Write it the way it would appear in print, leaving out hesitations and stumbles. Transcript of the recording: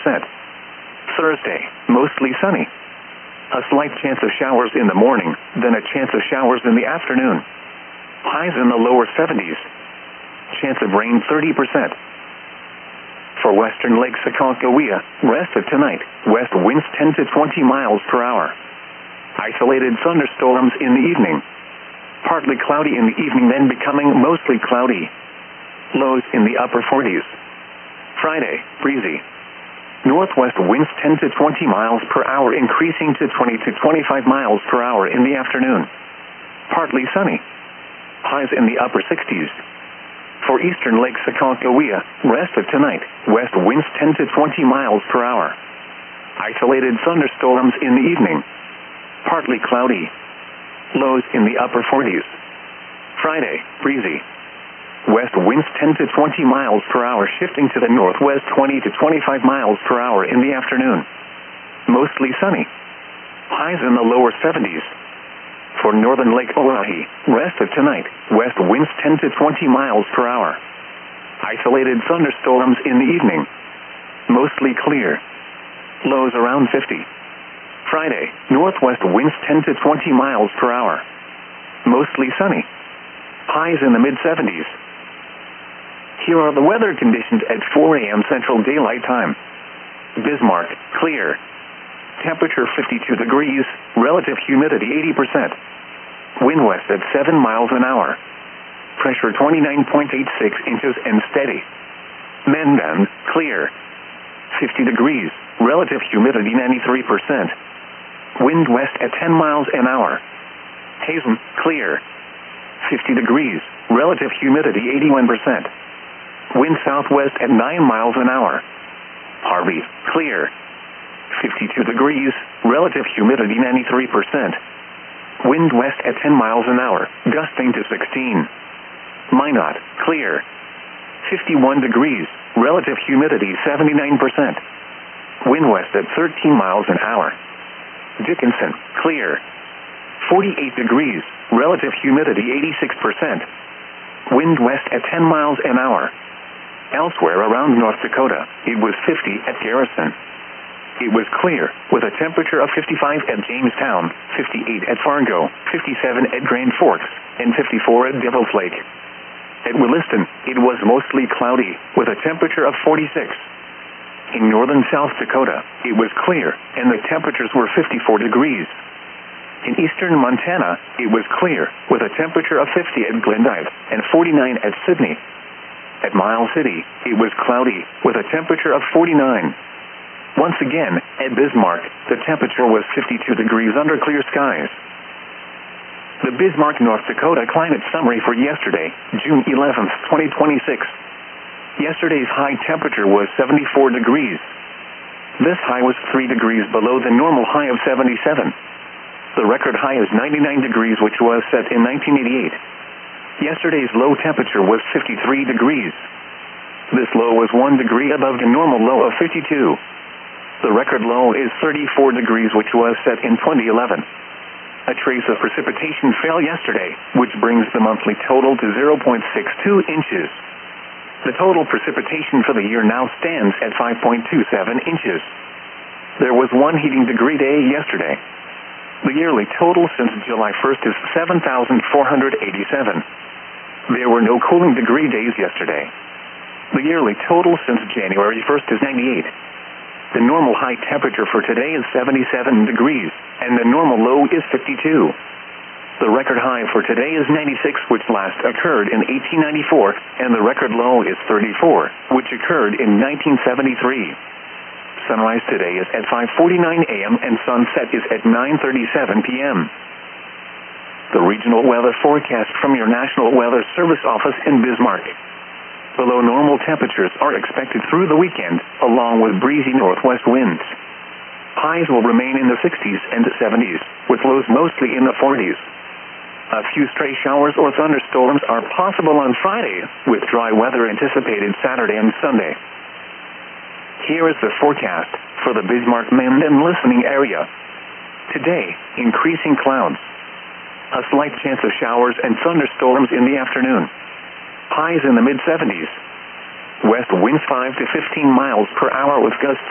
Thursday, mostly sunny. A slight chance of showers in the morning, then a chance of showers in the afternoon. Highs in the lower 70s. Chance of rain 30%. For western Lake Aconcagua, rest of tonight, west winds 10 to 20 miles per hour. Isolated thunderstorms in the evening. Partly cloudy in the evening, then becoming mostly cloudy. Lows in the upper 40s. Friday, breezy. Northwest winds 10 to 20 miles per hour, increasing to 20 to 25 miles per hour in the afternoon. Partly sunny. Highs in the upper 60s. For eastern Lake Aconcagua, rest of tonight, west winds 10 to 20 miles per hour. Isolated thunderstorms in the evening. Partly cloudy. Lows in the upper 40s. Friday, breezy. West winds 10 to 20 miles per hour, shifting to the northwest 20 to 25 miles per hour in the afternoon. Mostly sunny. Highs in the lower 70s. For northern Lake Oahe, rest of tonight, west winds 10 to 20 miles per hour. Isolated thunderstorms in the evening. Mostly clear. Lows around 50. Friday, northwest winds 10 to 20 miles per hour. Mostly sunny. Highs in the mid-70s. Here are the weather conditions at 4 a.m. Central Daylight Time. Bismarck, clear. Temperature 52 degrees, relative humidity 80%. Wind west at 7 miles an hour. Pressure 29.86 inches and steady. Mendon, clear. 50 degrees, relative humidity 93%. Wind west at 10 miles an hour. Hazen, clear. 50 degrees, relative humidity 81%. Wind southwest at 9 miles an hour. Harvey, clear. 52 degrees, relative humidity 93%. Wind west at 10 miles an hour, gusting to 16. Minot, clear. 51 degrees, relative humidity 79%. Wind west at 13 miles an hour. Dickinson, clear. 48 degrees, relative humidity 86%. Wind west at 10 miles an hour. Elsewhere around North Dakota, it was 50 at Garrison. It was clear, with a temperature of 55 at Jamestown, 58 at Fargo, 57 at Grand Forks, and 54 at Devil's Lake. At Williston, it was mostly cloudy, with a temperature of 46. In northern South Dakota, it was clear, and the temperatures were 54 degrees. In eastern Montana, it was clear, with a temperature of 50 at Glendive, and 49 at Sidney. At Miles City, it was cloudy, with a temperature of 49. Once again, at Bismarck, the temperature was 52 degrees under clear skies. The Bismarck, North Dakota climate summary for yesterday, June 11, 2026. Yesterday's high temperature was 74 degrees. This high was 3 degrees below the normal high of 77. The record high is 99 degrees, which was set in 1988. Yesterday's low temperature was 53 degrees. This low was 1 degree above the normal low of 52. The record low is 34 degrees, which was set in 2011. A trace of precipitation fell yesterday, which brings the monthly total to 0.62 inches. The total precipitation for the year now stands at 5.27 inches. There was 1 heating degree day yesterday. The yearly total since July 1st is 7,487. There were no cooling degree days yesterday. The yearly total since January 1st is 98. The normal high temperature for today is 77 degrees, and the normal low is 52. The record high for today is 96, which last occurred in 1894, and the record low is 34, which occurred in 1973. Sunrise today is at 5:49 a.m. and sunset is at 9:37 p.m. The regional weather forecast from your National Weather Service office in Bismarck. Below normal temperatures are expected through the weekend, along with breezy northwest winds. Highs will remain in the 60s and 70s, with lows mostly in the 40s. A few stray showers or thunderstorms are possible on Friday, with dry weather anticipated Saturday and Sunday. Here is the forecast for the Bismarck-Mendon listening area. Today, increasing clouds. A slight chance of showers and thunderstorms in the afternoon. Highs in the mid-70s. West winds 5 to 15 miles per hour with gusts